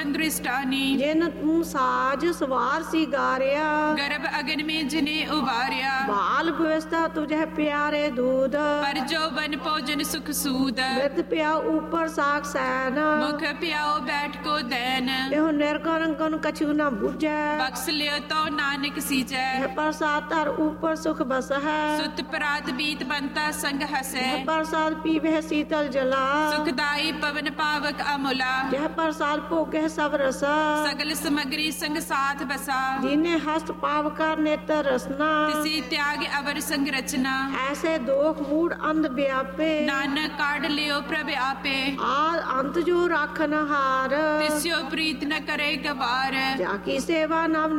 दृष्टानी। जिन तू साज सवार सिगारिया, गर्भ अगन में जिने उबारिया। बाल व्यवस्था तुझे प्यारे दूध, पर जो बन भोजन सुख सूद। मृत पिया ऊपर साग सैन, मुख प्याओ बैठ को दैन। एहो निर्करंकन कछु न बुझै, बख्श लियो तो नानक सीजै। प्रसाद तर ऊपर सुख बस है, सुत परात बीत बनता संग हसै। प्रसाद पीवे शीतल जला, सुखदाई पवन पावक अमूला। यह प्रसाद भोगे सब रसा, सगल सामग्री संग साथ बसा। जिन्हें हस्त पाव कर नेत्र रसना, तिसी त्याग अवर संग रचना। ऐसे दोख मूड अंध व्यापे, नानक काढ़ लियो प्रभ आपे। आद अंत जो राखन हार, तिस्यो प्रीत न करे गवार। जाकी सेवा नाम